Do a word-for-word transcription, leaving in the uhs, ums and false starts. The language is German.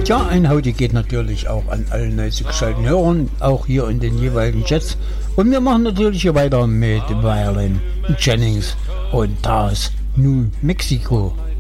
Ja, ein Howdy geht natürlich auch an alle neu zugeschalteten Hörern, auch hier in den jeweiligen Chats. Und wir machen natürlich hier weiter mit Violin, Jennings und das New Mexico.